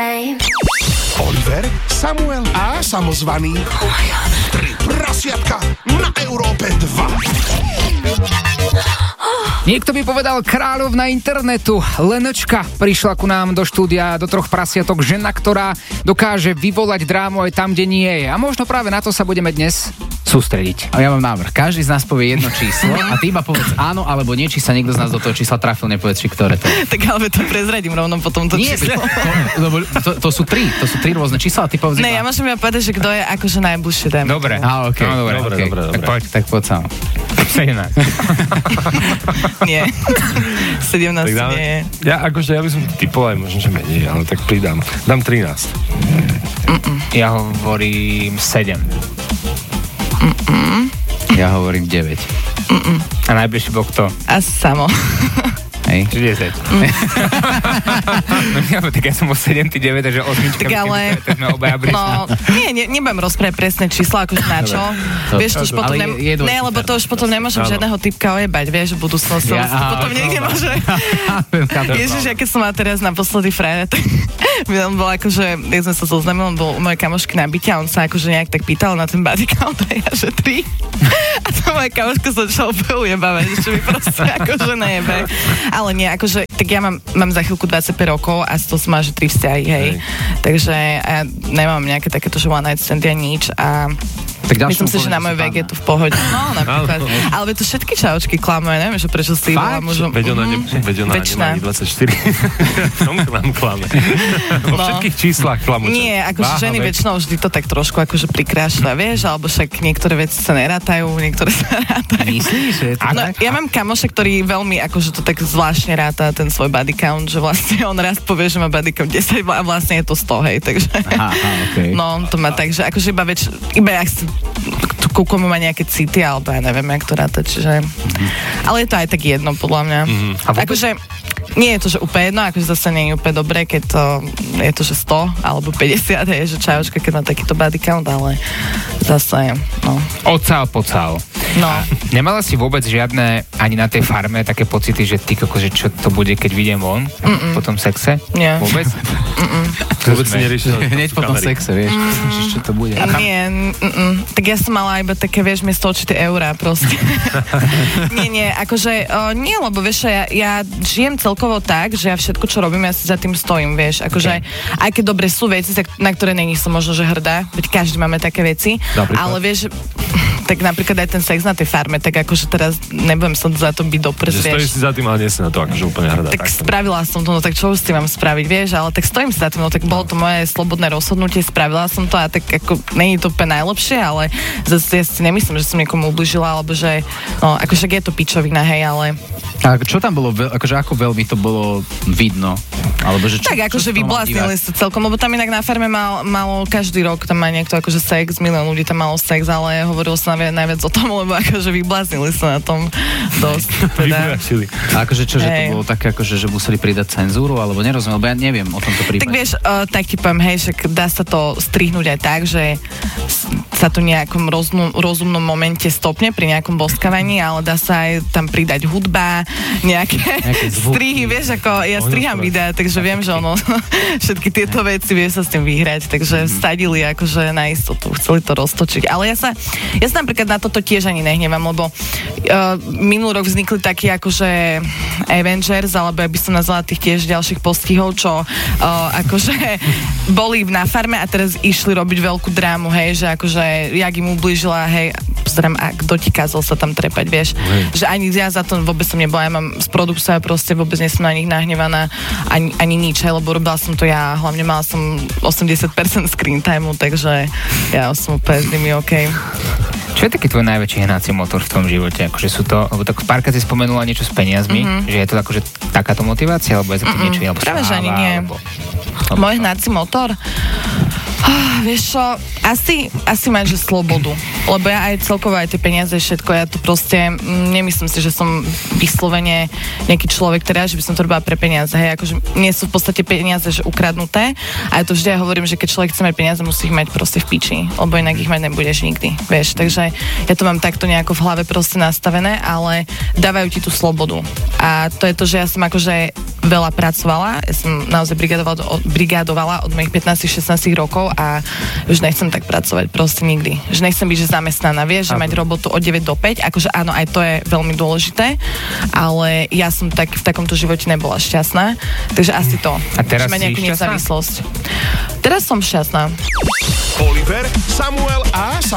babe. Oliver, Samuel a samozvaný. Tri prasiatka na Európe 2. Niekto by povedal kráľovna internetu. Lenečka prišla ku nám do štúdia do Troch prasiatok, žena, ktorá dokáže vyvolať drámu aj tam, kde nie je. A možno práve na to sa budeme dnes sústrediť. A ja mám návrh. Každý z nás povie jedno číslo a ty iba povedz áno alebo nie, či sa niekto z nás do toho čísla trafil, nepovedz, či ktoré to je. Tak ale to prezradím rovno potom to číslo. To sú tri rôzne čísla a ty povedz. Ne, ja môžem ja povedať, že kto je akože najbližšie tému. Dobre. Okay. No, dobre. Tak poď sám. 17. Nie. 17 nie je. Ja by som typoval aj možno, že menej, ale tak pridám. Dám 13. Ja hovorím 7. Ja hovorím 9. A najbližší bol kto? A samo. Hej. 10. No, tak ja som o 7, ty 9, takže 8. Tak ale... No, nebudem rozprávať presné čísla, akože na čo. Vieš, to už potom... lebo to už potom nemôžem žiadneho typka ojebať, vieš, v budúcnosti. Potom niekde môže... Ježiš, keď som mal teraz naposledy frajer, tak on bol akože, keď sme sa zoznamili, on bol u mojej kamošky na byte a on sa akože nejak tak pýtal na ten body count a ja, že 3. A to moja kamoška sa začala úplne ujebávať, že mi proste akože nejebe. Ale nie, akože, tak ja mám za chvíľku 25 rokov a to som má, že 3 vzťahy, hej. Takže ja nemám nejaké takéto, že one night standy a nič a myslím si, že na môj vek je to v pohode. No, napríklad. Ale to všetky čaučky klamú, ja neviem, že prečo si volá môžem... Veď ona nemá ani 24. V tom klame. Vo všetkých číslach klamú. Nie, akože ženy väčšinou vždy to tak trošku akože prikrášľa, vieš, alebo však niektoré veci sa nerátajú, niektoré sa rátajú. Myslíš, že je to tak? Ja mám kamoša, ktorý veľmi akože to tak zvláštne ráta ten svoj body count, že vlastne on raz povie, že má body count 10 a vlastne je to 100, hej, takže... Okay. No, to má tak, že akože iba jak si ku komu má nejaké city, alebo ja neviem, jak to rátať, čiže... Ale je to aj tak jedno, podľa mňa. Akože nie je to, že úplne jedno, akože zase nie je úplne dobré, keď to je to, že 100 alebo 50, je, že čajočka, keď má takýto body count, ale zase, no. Odsál, podsál. No. Nemala si vôbec žiadne, ani na tej farme, také pocity, že ty koko, že čo to bude, keď vyjdem von po tom sexe? Nie. Vôbec? Vôbec si neriešil. Hneď po tom sexe, vieš, čo to bude. Nie, tak ja som mala iba také, vieš, miesto určité eurá proste. nie, akože, nie, lebo vieš, ja žijem celkovo tak, že ja všetko, čo robím, ja si za tým stojím, vieš, akože, aj keď dobre sú veci, na ktoré není som možno, že hrdá, veď každý máme také veci, ale vieš, tak napríklad aj ten sex na tej farme, tak akože teraz nebudem sa za to byť doprs, vieš. Stojíš si za tým, ale nie si na to akože úplne hrdá. Tak spravila som to, no tak čo už s tým mám spraviť, vieš, ale tak stojím si za tým, no tak bolo to moje slobodné rozhodnutie, spravila som to a tak ako nie je to úplne najlepšie, ale zase ja si nemyslím, že som niekomu ubližila, alebo že, no akože je to pičovina, hej, ale... A čo tam bolo, akože ako veľmi to bolo vidno? Alebo že čo, tak akože vybláznili sa celkom, lebo tam inak na farme malo každý rok, tam má niekto akože sex, milión ľudí tam malo sex, ale hovorilo sa najviac o tom, lebo akože vybláznili sa na tom dosť. Teda. A akože čo, že to bolo také akože, že museli pridať cenzúru, alebo nerozumiem, lebo ja neviem o tomto prípade. Tak vieš, tak ti poviem, hej, však dá sa to strihnúť aj tak, že sa to nejakom rozumnom momente stopne pri nejakom boskávaní, ale dá sa aj tam pridať hudba, nejaké strihy, vieš, ako ja striham videa, takže viem, že ono všetky tieto veci vie sa s tým vyhrať, takže vsadili akože na istotu, chceli to roztočiť. Ale ja sa napríklad na toto tiež ani nehnevam, lebo minulý rok vznikli takí akože Avengers, alebo ja by som nazvala tých tiež ďalších postihov, čo akože boli na farme a teraz išli robiť veľkú drámu, hej, že akože jak im ublížila, hej, pozerám, a kto ti kázal sa tam trepať, vieš, že ani ja za to vôbec som nebola, ja mám z produkcia proste vôbec nie som na nich nahnevaná, ani nič, hej, lebo robila som to ja, hlavne mala som 80% screen timeu, takže ja som úplne s nimi okej. Čo je taký tvoj najväčší hnací motor v tvojom živote? Akože sú to, lebo tak párkrát si spomenula niečo s peniazmi, že je to akože takáto motivácia, alebo je to niečo, alebo práve, že ani nie. Môj hnací motor? Vieš čo, asi mať, že slobodu. Lebo ja aj celkovo aj tie peniaze, všetko, ja to proste, nemyslím si, že som vyslovene nejaký človek, teda, že by som to robila pre peniaze, hej, akože nie sú v podstate peniaze, že ukradnuté, a ja to vždy hovorím, že keď človek chce mať peniaze, musí ich mať proste v piči, lebo inak ich mať nebudeš nikdy, vieš, takže ja to mám takto nejako v hlave proste nastavené, ale dávajú ti tú slobodu. A to je to, že ja som akože veľa pracovala. Ja som naozaj brigádovala od mojich 15-16 rokov a už nechcem tak pracovať, proste nikdy. Že nechcem byť že zamestnaná, vieš, že mať robotu od 9 do 5, akože áno, aj to je veľmi dôležité, ale ja som v takomto živote nebola šťastná, takže asi to. A teraz že má nejakú si šťastná? nezávislosť. Teraz som šťastná. Oliver, Samuel a